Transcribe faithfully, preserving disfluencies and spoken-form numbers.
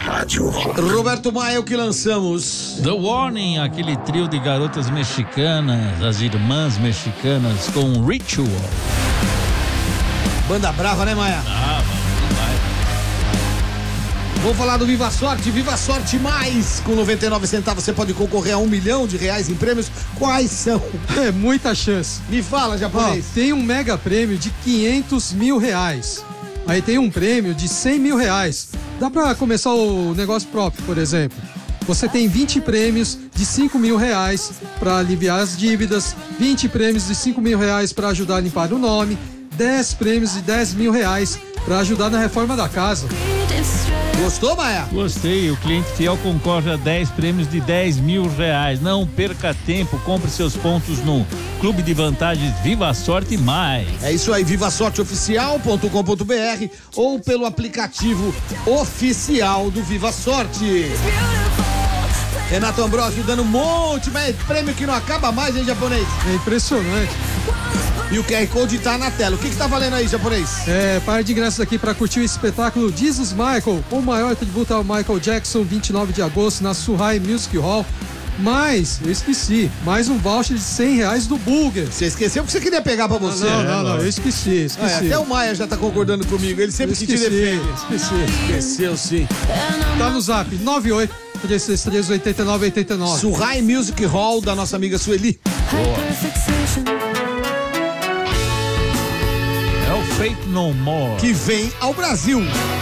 Rádio Rock. Roberto Maia, o que lançamos? The Warning, aquele trio de garotas mexicanas, as irmãs mexicanas, com Ritual. Banda brava, né, Maia? Ah, mano, demais. Vamos falar do Viva Sorte, Viva Sorte Mais. Com noventa e nove centavos você pode concorrer a um milhão de reais em prêmios. Quais são? É muita chance. Me fala, japonês. Ó, tem um mega prêmio de quinhentos mil reais. Aí tem um prêmio de cem mil reais. Dá pra começar o negócio próprio, por exemplo. Você tem vinte prêmios de cinco mil reais para aliviar as dívidas, vinte prêmios de cinco mil reais para ajudar a limpar o nome, dez prêmios de dez mil reais para ajudar na reforma da casa. Gostou, Maia? Gostei, o cliente fiel concorre a dez prêmios de dez mil reais. Não perca tempo, compre seus pontos no Clube de Vantagens Viva Sorte Mais. É isso aí, viva sorte oficial ponto com ponto b r ou pelo aplicativo oficial do Viva Sorte. Renato Ambrosio dando um monte, mas prêmio que não acaba mais, hein, japonês? É impressionante. E o Q R Code tá na tela. O que que tá valendo aí, japonês? É, par de ingressos aqui para curtir o espetáculo Jesus Michael, o maior tributo ao Michael Jackson, vinte e nove de agosto, na Suhai Music Hall. Mas, eu esqueci, mais um voucher de cem reais do Burger. Você esqueceu porque você queria pegar pra você. Não, não, não, eu esqueci, esqueci. Ah, é, até o Maia já tá concordando comigo, ele sempre Eu que te esqueci, defende. esqueci. Esqueceu, sim. Tá no zap, nove oito três seis três oito nove oito nove. Suhai Music Hall, da nossa amiga Sueli. É o Faith No More. Que vem ao Brasil.